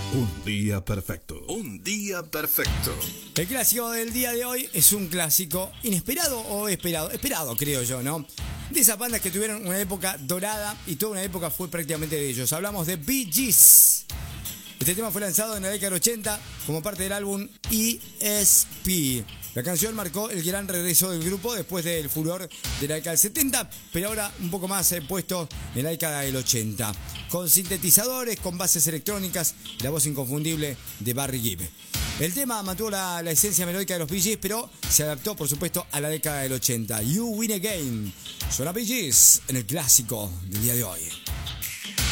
Un día perfecto. Un día perfecto. El clásico del día de hoy es un clásico inesperado o esperado. Esperado, creo yo, ¿no? De esas bandas que tuvieron una época dorada y toda una época fue prácticamente de ellos. Hablamos de Bee Gees. Este tema fue lanzado en la década del 80 como parte del álbum ESP. La canción marcó el gran regreso del grupo después del furor de la década del 70, pero ahora un poco más puesto en la década del 80. Con sintetizadores, con bases electrónicas, la voz inconfundible de Barry Gibb. El tema mantuvo la esencia melódica de los Bee Gees, pero se adaptó, por supuesto, a la década del 80. You Win Again. Son los Bee Gees en el clásico del día de hoy.